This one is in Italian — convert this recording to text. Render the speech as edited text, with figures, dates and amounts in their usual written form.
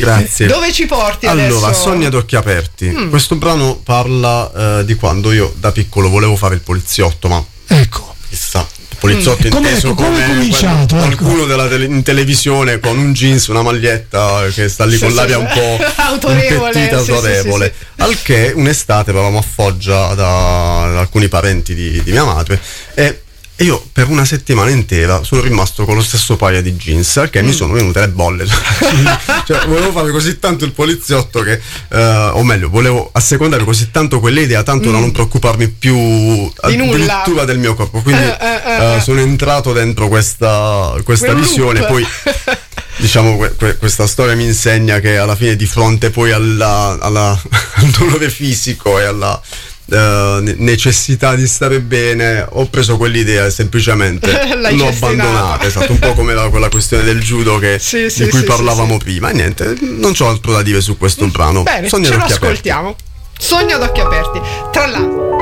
Grazie. Dove ci porti allora, adesso? Sogni ad occhi aperti. Questo brano parla di quando io da piccolo volevo fare il poliziotto, ma Ecco. chissà, il poliziotto inteso come è cominciato, qualcuno in televisione con un jeans, una maglietta che sta lì con l'aria un po' autorevole, autorevole. sì. Al che un'estate eravamo a Foggia da alcuni parenti di mia madre e io per una settimana intera sono rimasto con lo stesso paio di jeans, al che mi sono venute le bolle. Cioè, volevo fare così tanto il poliziotto che o meglio, volevo assecondare così tanto quell'idea tanto da non preoccuparmi più addirittura del mio corpo, quindi sono entrato dentro questa visione. Poi diciamo questa storia mi insegna che alla fine, di fronte poi al dolore fisico e alla necessità di stare bene, ho preso quell'idea e semplicemente l'ho abbandonata. Esatto, un po' come quella questione del judo di cui parlavamo prima. E niente, non c'ho altro da dire su questo brano. Bene, Sogno ce ad lo occhi ascoltiamo. aperti. Sogno ad occhi aperti. Tra l'altro